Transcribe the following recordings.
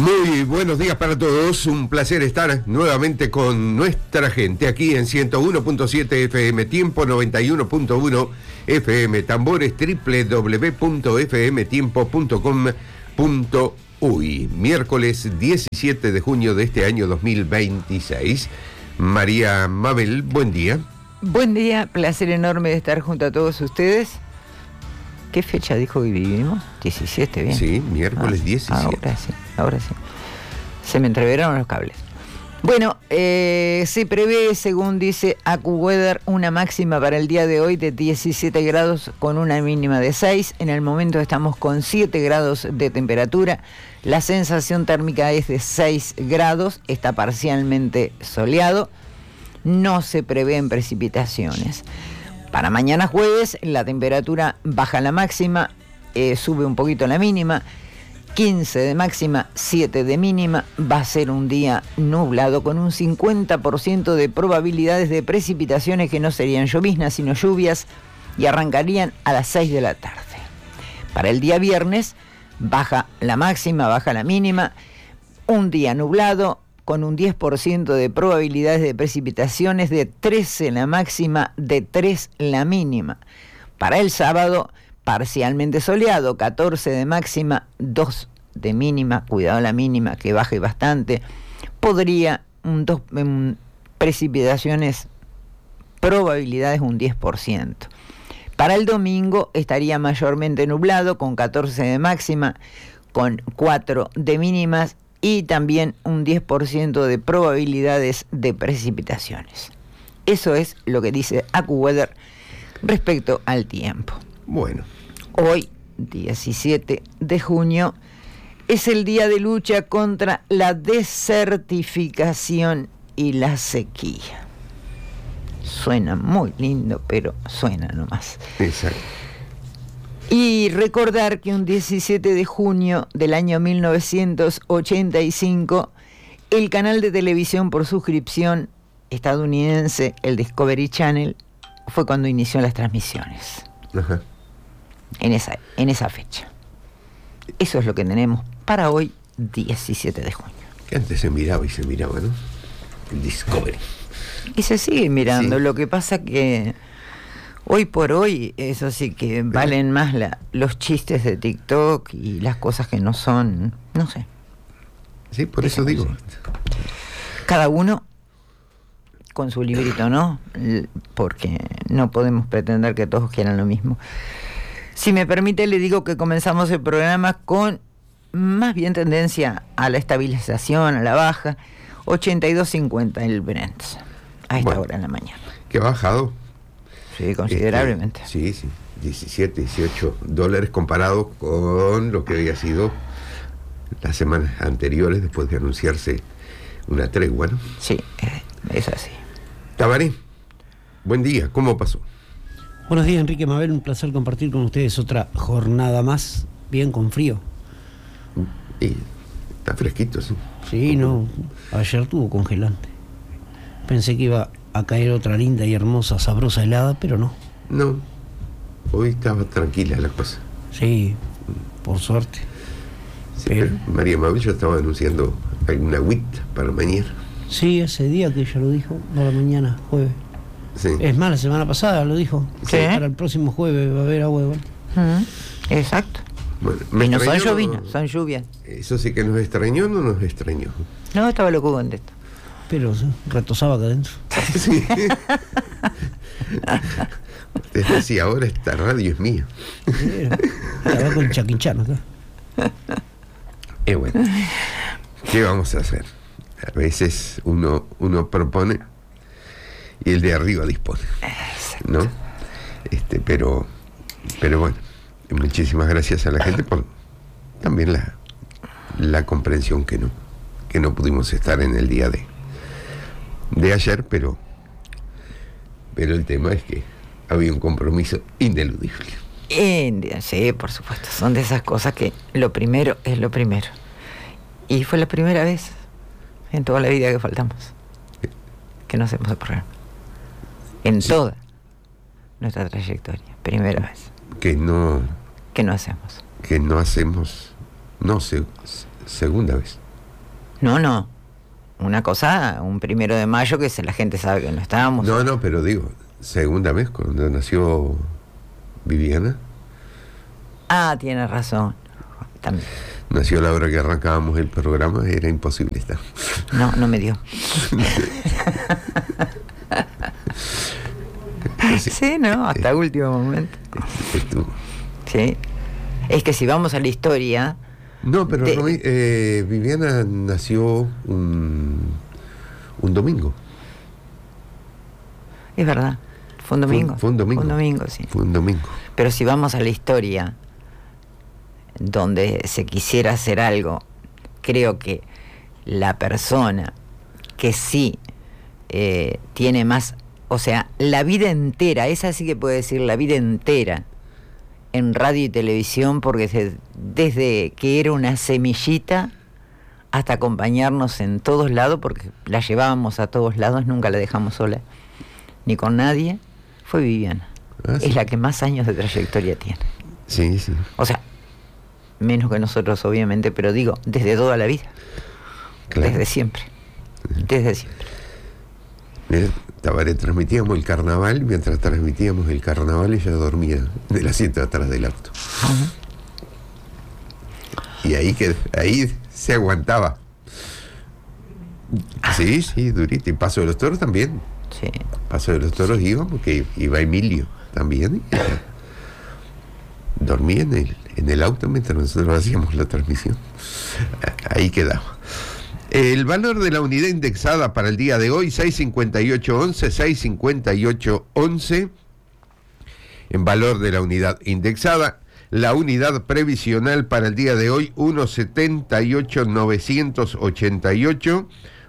Muy buenos días para todos, un placer estar nuevamente con nuestra gente aquí en 101.7 FM, Tiempo 91.1 FM, tambores www.fmtiempo.com.uy. Miércoles 17 de junio de este año 2026. María Mabel, buen día. Buen día, placer enorme de estar junto a todos ustedes. ¿Qué fecha dijo que vivimos? 17, bien. Sí, miércoles 17. Ahora sí. Se me entreveraron los cables. Bueno, se prevé, según dice AccuWeather, una máxima para el día de hoy de 17 grados con una mínima de 6. En el momento estamos con 7 grados de temperatura. La sensación térmica es de 6 grados. Está parcialmente soleado. No se prevén precipitaciones. Para mañana jueves la temperatura baja la máxima, sube un poquito la mínima, 15 de máxima, 7 de mínima. Va a ser un día nublado con un 50% de probabilidades de precipitaciones que no serían lloviznas sino lluvias y arrancarían a las 6 de la tarde. Para el día viernes baja la máxima, baja la mínima, un día nublado con un 10% de probabilidades de precipitaciones, de 13 la máxima, de 3 la mínima. Para el sábado, parcialmente soleado, 14 de máxima, 2 de mínima, cuidado la mínima que baje bastante, podría precipitaciones, probabilidades un 10%. Para el domingo estaría mayormente nublado, con 14 de máxima, con 4 de mínimas, y también un 10% de probabilidades de precipitaciones. Eso es lo que dice AccuWeather respecto al tiempo. Bueno. Hoy, 17 de junio, es el día de lucha contra la desertificación y la sequía. Suena muy lindo, pero suena nomás. Exacto. Y recordar que un 17 de junio del año 1985, el canal de televisión por suscripción estadounidense, el Discovery Channel, fue cuando inició las transmisiones. Ajá. En esa fecha. Eso es lo que tenemos para hoy, 17 de junio. Que antes se miraba, ¿no? El Discovery. Y se sigue mirando, sí. Lo que pasa que hoy por hoy, eso sí que valen más los chistes de TikTok y las cosas que no son, no sé. Sí, por eso digo. Cada uno con su librito, ¿no? Porque no podemos pretender que todos quieran lo mismo. Si me permite, le digo que comenzamos el programa con más bien tendencia a la estabilización, a la baja, 82.50 el Brent, a esta hora en la mañana. ¿Que ha bajado? Sí, considerablemente. Sí, 17, 18 dólares comparado con lo que había sido las semanas anteriores después de anunciarse una tregua, ¿no? Sí, es así. Tabaré, buen día, ¿cómo pasó? Buenos días, Enrique Mabel, un placer compartir con ustedes otra jornada más, bien con frío. Y está fresquito, sí. Sí, no, ayer tuvo congelante. Pensé que iba a caer otra linda y hermosa, sabrosa helada, pero no. No, hoy estaba tranquila la cosa. Sí, por suerte. Sí, pero María Mabel ya estaba anunciando alguna agüita para mañana. Sí, ese día que ella lo dijo, para mañana, jueves. Sí. Es más, la semana pasada lo dijo. Sí. Para el próximo jueves va a haber agua de vuelta. Exacto. Bueno, Y no son lluvias, son lluvias. ¿Eso sí que nos extrañó o no nos extrañó? No, estaba loco contento. Pero retosaba acá adentro. Sí. Usted decía, ahora esta radio es mía. Estaba con Chaquinchano acá. Bueno, ¿qué vamos a hacer? A veces uno propone y el de arriba dispone, ¿no? Pero bueno, muchísimas gracias a la gente por también la comprensión que no pudimos estar en el día de ayer, pero el tema es que había un compromiso ineludible. Sí, por supuesto, son de esas cosas que lo primero es lo primero. Y fue la primera vez en toda la vida que faltamos que no hacemos el programa. En toda nuestra trayectoria, primera vez. Que no hacemos. No, segunda vez. No. Una cosa, un 1 de mayo que la gente sabe que no estábamos. No, pero digo, segunda vez cuando nació Viviana. Ah, tienes razón. También. Nació la hora que arrancábamos el programa, era imposible estar. No me dio. Sí, ¿no? Hasta último momento. Sí. Es que si vamos a la historia... No, pero Viviana nació un domingo. Es verdad. Fue un domingo. Fue un domingo. Fue un domingo, sí. Fue un domingo. Pero si vamos a la historia, donde se quisiera hacer algo, creo que la persona que sí tiene más, o sea, la vida entera, esa sí que puede decir la vida entera, en radio y televisión, porque desde que era una semillita hasta acompañarnos en todos lados, porque la llevábamos a todos lados, nunca la dejamos sola, ni con nadie, fue Viviana. Sí. Es la que más años de trayectoria tiene. Sí. O sea, menos que nosotros, obviamente, pero digo, desde toda la vida. Claro. Desde siempre. Mira, Tabaré, transmitíamos el carnaval, mientras transmitíamos el carnaval ella dormía del asiento atrás del auto. Uh-huh. Y ahí se aguantaba. Sí, durito. Y Paso de los Toros también. Sí. Paso de los Toros íbamos, que iba Emilio también. Dormía en el auto mientras nosotros hacíamos la transmisión. Ahí quedaba. El valor de la unidad indexada para el día de hoy, 658.11. En valor de la unidad indexada. La unidad previsional para el día de hoy, 1.78.988.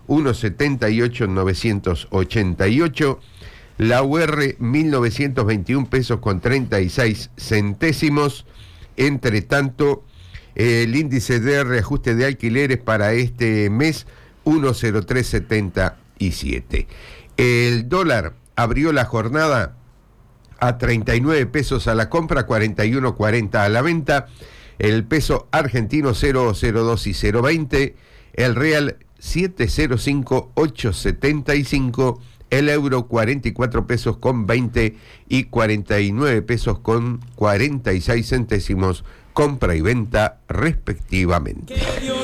1.78.988. La UR, 1.921 pesos con 36 centésimos. Entre tanto, el índice de reajuste de alquileres para este mes, 1.0377. El dólar abrió la jornada a 39 pesos a la compra, 41.40 a la venta. El peso argentino 0.02 y 0.20. El real 705.875. El euro 44 pesos con 20 y 49 pesos con 46 centésimos, compra y venta respectivamente.